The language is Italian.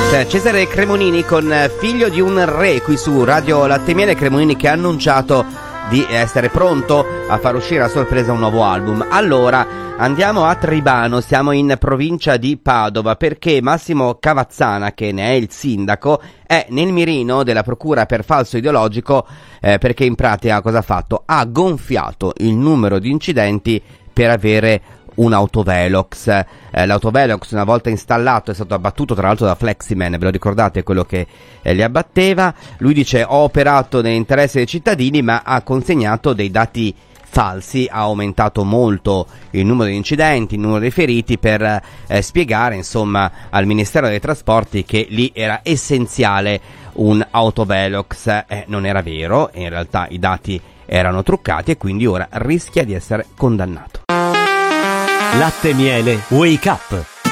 Cesare Cremonini con Figlio di un re qui su Radio Latte e Miele. Cremonini che ha annunciato di essere pronto a far uscire a sorpresa un nuovo album. Allora andiamo a Tribano, siamo in provincia di Padova, perché Massimo Cavazzana, che ne è il sindaco, è nel mirino della procura per falso ideologico, perché in pratica cosa ha fatto? Ha gonfiato il numero di incidenti per avere un autovelox. L'autovelox, una volta installato, è stato abbattuto tra l'altro da Fleximan, ve lo ricordate, quello che li abbatteva. Lui dice: ho operato nell'interesse dei cittadini, ma ha consegnato dei dati falsi, ha aumentato molto il numero di incidenti, il numero dei feriti, per spiegare insomma al Ministero dei Trasporti che lì era essenziale un autovelox. Non era vero, in realtà i dati erano truccati e quindi ora rischia di essere condannato. Latte e Miele Wake Up.